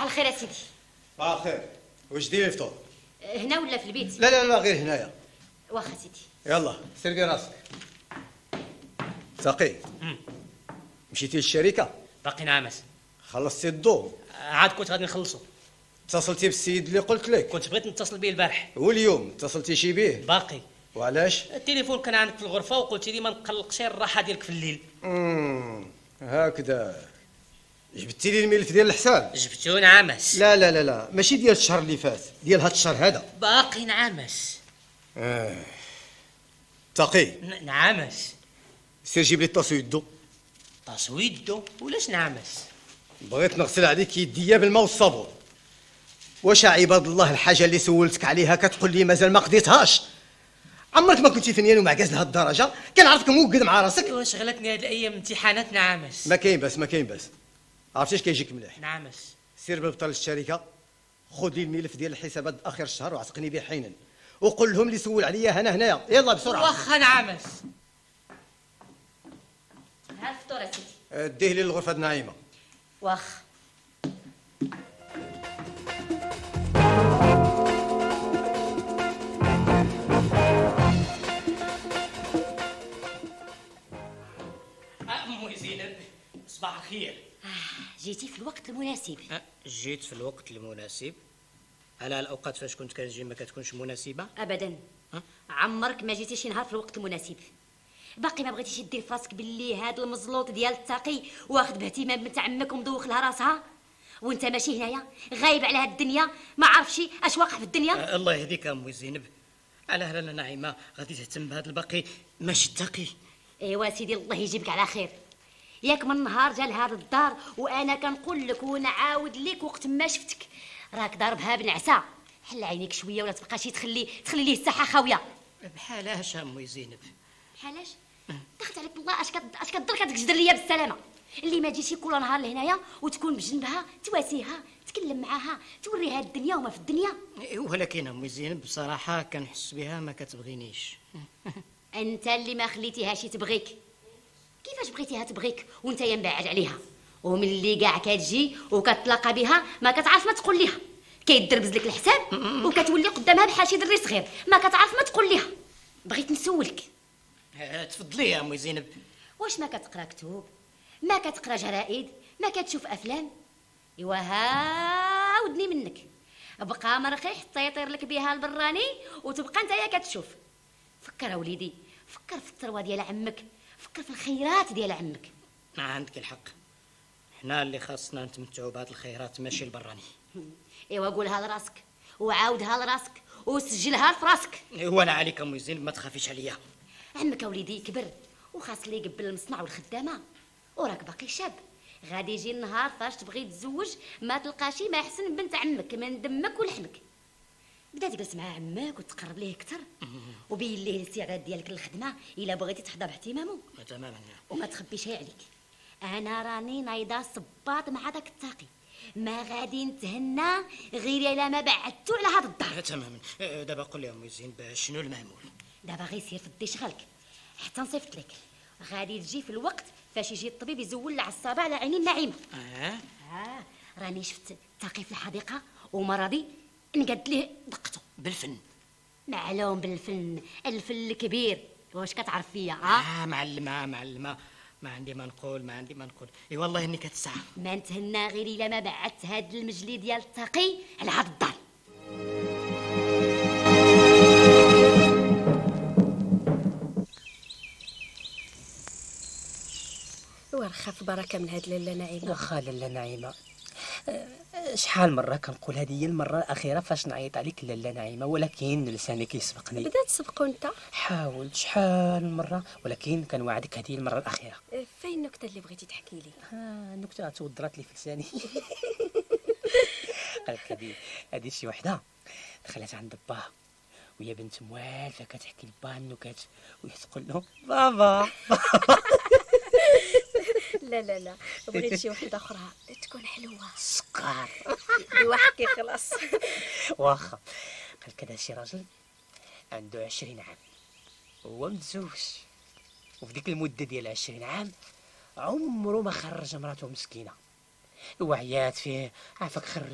صباح الخير يا سيدي. صباح الخير. واش ديري الفطور؟ هنا ولا في البيت؟ لا لا لا غير هنايا. واخا سيدي. يلا سيربي راسك. تقي مشيتي للشركه؟ باقي نعمس. خلصتي الضوء؟ عاد كنت غادي نخلصو. اتصلتي بالسيد اللي قلت لك؟ كنت بغيت نتصل بيه البارح. واليوم اتصلتي شي بيه؟ باقي. وعلاش؟ التليفون كان عندك في الغرفه وقلتي لي ما نقلقش الراحه ديالك في الليل. هكذا. جبتي لي الملف ديال الحساب؟ جبتو نعمس. لا لا لا لا ماشي ديال الشهر اللي فات، ديال هاد الشهر هذا. باقي نعمس. تقي نعمس. سير جيب لي الطاسو يدو. طاسو يدو ولاش نعمس؟ بغيت نغسل عليك يديا بالماء والصابون. واش عباد الله الحاجه اللي سولتك عليها كتقول لي مازال ما قضيتهاش؟ عمرك ما كنتي فنيان ومعكاز لهاد الدرجه؟ كنعرفك موجد مع راسك. واش غلتني هاد الايام امتحانات نعمس. ما كاين باس ما كاين باس. عرفتي اش كيجيك مليح؟ نعمس. سير بالبطل للشركه، خذ لي الملف ديال الحسابات اخر الشهر وعتقني به حينا، وقول لهم اللي سول عليا هنايا. يلا بسرعه. واخا نعمس. ها الفطور يا سيدي. ديه لي للغرفه نعيمه. واخا. أمي زينب صباح الخير. جيتي في الوقت المناسب. جيت في الوقت المناسب. على الاوقات فاش كنت كنجي ما كتكونش مناسبه ابدا. عمرك ما جيتي شي نهار في الوقت المناسب. باقي ما بغيتيش دير فراسك باللي هاد المزلوط ديال التقي واخد باهتمام بنت عمك ومدوخ لها راسها، وانت ماشي هنايا غايب على هاد الدنيا ما عارفش اش واقع في الدنيا. الله يهديك امي زينب. على هلا نعيمه غادي تهتم بهذا الباقي ماشي التقي. ايوا سيدي الله يجيبك على خير. ياك من نهار جا لهاد الدار وانا كنقول لك ونعاود لك وقت ما شفتك راك ضاربها بنعسه. حل عينيك شويه ولا تبقاش تخلي ليه الساحه خاويه. بحالاش امي زينب؟ بحالاش؟ دخلت عليك بالله اش كدير كتجدر ليا بالسلامه. اللي ما تجيش كل نهار لهنايا وتكون بجنبها تواسيها تكلم معاها توريها الدنيا وما في الدنيا. ولكن امي زينب بصراحه كنحس بها ما كتبغينيش. انت اللي ما خليتيهاش تبغيك. كيفاش بغيتيها تبغيك وانت يا مبعد عليها؟ وملي كاع كتجي وكتلاقى بها ما كتعرف ما تقول ليها. كيدربز لك الحساب وكتولي قدامها بحال شي دري صغير ما كتعرف ما تقول ليها. بغيت نسولك. تفضلي يا امي زينب. واش ما كتقرا كتب؟ ما كتقرا جرائد؟ ما كتشوف افلام؟ ايوا ها ودني منك بقى مرخي حتى يطير لك بها البراني وتبقى نتايا كتشوف. فكر وليدي، فكر في الثروه ديال عمك، فكر في الخيرات ديال عمك. ما عندك الحق، حنا اللي خاصنا نتمتعوا بهاد الخيرات ماشي البراني. ايوا قولها لراسك وعاودها لراسك وسجلها في راسك. ولا عليك امي زينب ما تخافيش عليا. عمك وليدي كبر وخاص ليه يقبل المصنع والخدامه وراك باقي شاب. غادي يجي النهار فاش تبغي تزوج ما تلقاشي ما احسن بنت عمك من دمك ولحمك. بدا تجلس مع عمك وتقرب ليه اكثر وبين ليه الاستعداد ديالك للخدمه الا بغيتي تحظى باهتمامه. تماما. وما تخبيش عليك انا راني نايضه صباط مع داك التاقي ما غادي نتهنى غير الا ما بعدتو على هذا الدار. تماما. دابا قول لي امي زينب شنو المعمول؟ دابا غير سير فدي شغلك حتى نصيفط لك. غادي تجي في الوقت فاش يجي الطبيب يزول العصابه على عيني النعيمه. راني شفت تاقي في الحديقه ومرضي نقد ليه دقته بالفن. معلوم بالفن، الفن الكبير. واش كتعرف فيا؟ معلمه ما عندي ما نقول اي والله اني كتسعى. ما نتهنى غير الا ما بعدت هاد المجلي ديال التقي على هاد الدار. ورخف بركه من هاد لاله نعيمه. واخا لاله نعيمه، شحال مره كنقول هذه هي المره الاخيره فاش نعيط عليك لاله نعيمه، ولكن لساني كيسبقني. بدا تسبقو انت. حاولت شحال من مره ولكن كنوعدك هذه المره الاخيره. فين النكته اللي بغيتي تحكي لي؟ النكته تودرات لي في لساني. قالك هذه شي وحده دخلت عند باها وهي بنت موالفه كتحكي لباها النكات وهي تقول له بابا. لا بغيت شي وحده اخرى تكون حلوه سكر. يوحكي خلاص. واخا. قال كذا شي راجل عنده 20 عام هو متزوج، وفي ديك المده ديال 20 عام عمره ما خرج مراته مسكينه. وعيات فيه عافاك خرج